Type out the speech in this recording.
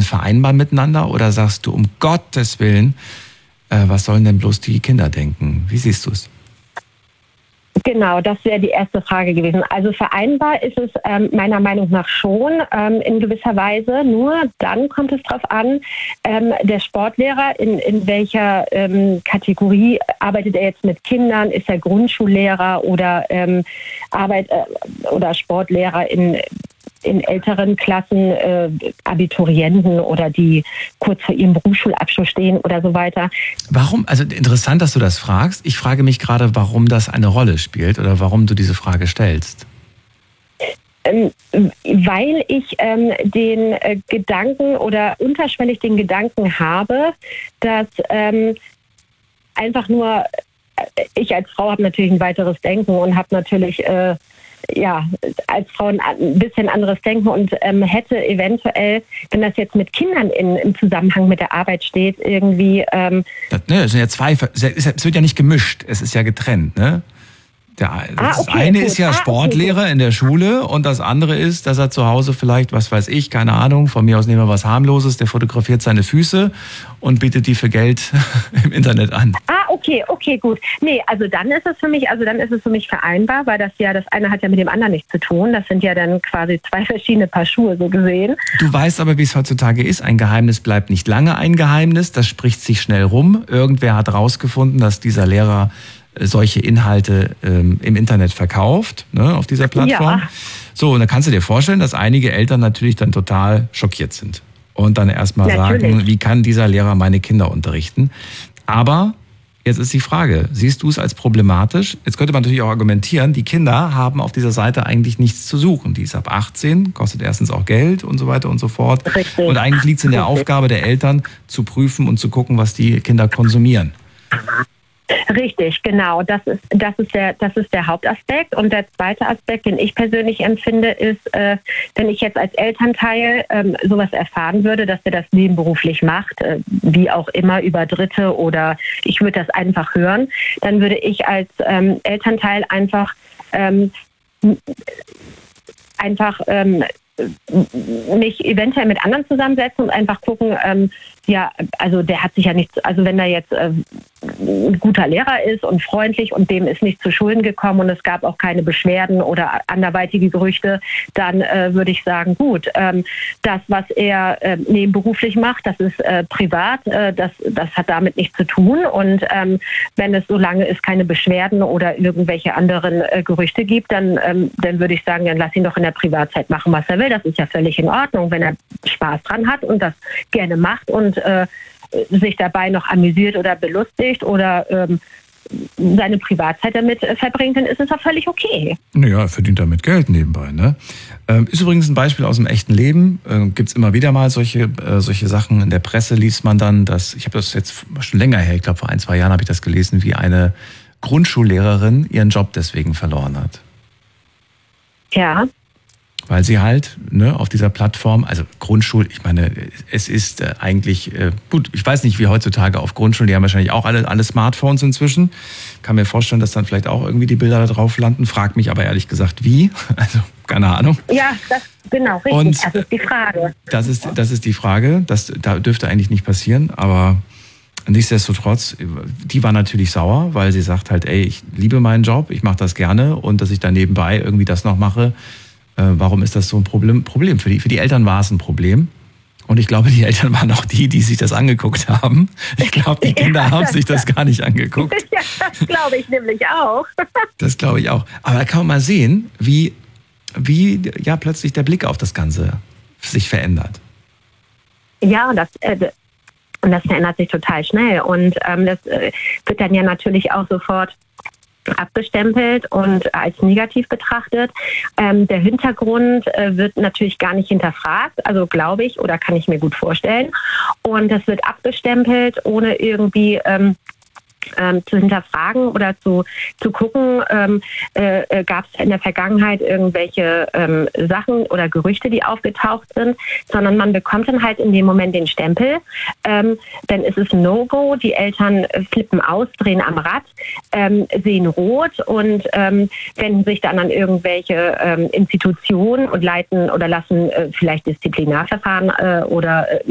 vereinbaren miteinander oder sagst du, um Gottes Willen, was sollen denn bloß die Kinder denken? Wie siehst du es? Genau, das wäre die erste Frage gewesen. Also vereinbar ist es meiner Meinung nach schon in gewisser Weise. Nur dann kommt es darauf an, der Sportlehrer, in welcher Kategorie arbeitet er jetzt mit Kindern? Ist er Grundschullehrer oder oder Sportlehrer in älteren Klassen, Abiturienten oder die kurz vor ihrem Berufsschulabschluss stehen oder so weiter. Warum? Also interessant, dass du das fragst. Ich frage mich gerade, warum das eine Rolle spielt oder warum du diese Frage stellst. Weil ich den Gedanken oder unterschwellig den Gedanken habe, dass einfach nur, ich als Frau habe natürlich ein weiteres Denken und habe natürlich als Frau ein bisschen anderes Denken und hätte eventuell, wenn das jetzt mit Kindern im Zusammenhang mit der Arbeit steht, irgendwie... Es sind ja zwei, es wird ja nicht gemischt, es ist ja getrennt, ne? Das eine ist ja Sportlehrer in der Schule und das andere ist, dass er zu Hause vielleicht, was weiß ich, keine Ahnung, von mir aus nehmen wir was Harmloses, der fotografiert seine Füße und bietet die für Geld im Internet an. Okay, gut. Nee, also dann ist es für mich vereinbar, weil das eine hat ja mit dem anderen nichts zu tun. Das sind ja dann quasi zwei verschiedene Paar Schuhe, so gesehen. Du weißt aber, wie es heutzutage ist. Ein Geheimnis bleibt nicht lange ein Geheimnis. Das spricht sich schnell rum. Irgendwer hat rausgefunden, dass dieser Lehrer solche Inhalte im Internet verkauft, ne, auf dieser Plattform. Ja. So, und dann kannst du dir vorstellen, dass einige Eltern natürlich dann total schockiert sind und dann erstmal sagen, wie kann dieser Lehrer meine Kinder unterrichten? Aber jetzt ist die Frage, siehst du es als problematisch? Jetzt könnte man natürlich auch argumentieren, die Kinder haben auf dieser Seite eigentlich nichts zu suchen. Die ist ab 18, kostet erstens auch Geld und so weiter und so fort. Richtig. Und eigentlich liegt es in der Aufgabe der Eltern, zu prüfen und zu gucken, was die Kinder konsumieren. Richtig, genau. Das ist der Hauptaspekt. Und der zweite Aspekt, den ich persönlich empfinde, ist, wenn ich jetzt als Elternteil sowas erfahren würde, dass der das nebenberuflich macht, wie auch immer über Dritte oder ich würde das einfach hören, dann würde ich als Elternteil einfach mich eventuell mit anderen zusammensetzen und einfach gucken, also der hat sich ja nichts, also wenn er jetzt ein guter Lehrer ist und freundlich und dem ist nichts zu Schulden gekommen und es gab auch keine Beschwerden oder anderweitige Gerüchte, dann würde ich sagen, gut, das, was er nebenberuflich macht, das ist privat, das hat damit nichts zu tun und wenn es solange es keine Beschwerden oder irgendwelche anderen Gerüchte gibt, dann würde ich sagen, dann lass ihn doch in der Privatzeit machen, was er will. Das ist ja völlig in Ordnung, wenn er Spaß dran hat und das gerne macht und sich dabei noch amüsiert oder belustigt oder seine Privatzeit damit verbringt, dann ist es auch völlig okay. Naja, er verdient damit Geld nebenbei, ne? Ist übrigens ein Beispiel aus dem echten Leben. Gibt's immer wieder mal solche Sachen. In der Presse liest man dann, ich habe das jetzt schon länger her, ich glaube vor 1-2 Jahren habe ich das gelesen, wie eine Grundschullehrerin ihren Job deswegen verloren hat. Ja. Weil sie halt auf dieser Plattform, also Grundschule, ich meine, es ist eigentlich, gut, ich weiß nicht, wie heutzutage auf Grundschulen, die haben wahrscheinlich auch alle Smartphones inzwischen. Kann mir vorstellen, dass dann vielleicht auch irgendwie die Bilder da drauf landen. Frag mich aber ehrlich gesagt, wie. Also, keine Ahnung. Ja, genau, richtig. Und das ist die Frage. Das ist die Frage. Da dürfte eigentlich nicht passieren, aber nichtsdestotrotz, die war natürlich sauer, weil sie sagt halt, ey, ich liebe meinen Job, ich mache das gerne und dass ich da nebenbei irgendwie das noch mache. Warum ist das so ein Problem? Für die Eltern war es ein Problem. Und ich glaube, die Eltern waren auch die sich das angeguckt haben. Ich glaube, die Kinder haben sich das gar nicht angeguckt. Ja, das glaube ich nämlich auch. Das glaube ich auch. Aber da kann man mal sehen, wie plötzlich der Blick auf das Ganze sich verändert. Ja, und das verändert sich total schnell. Und das wird dann ja natürlich auch sofort abgestempelt und als negativ betrachtet. Der Hintergrund wird natürlich gar nicht hinterfragt, also glaube ich, oder kann ich mir gut vorstellen. Und das wird abgestempelt, ohne irgendwie zu hinterfragen oder zu gucken, gab es in der Vergangenheit irgendwelche Sachen oder Gerüchte, die aufgetaucht sind, sondern man bekommt dann halt in dem Moment den Stempel, dann ist es ein No-Go, die Eltern flippen aus, drehen am Rad, sehen rot und wenden sich dann an irgendwelche Institutionen und leiten oder lassen vielleicht Disziplinarverfahren oder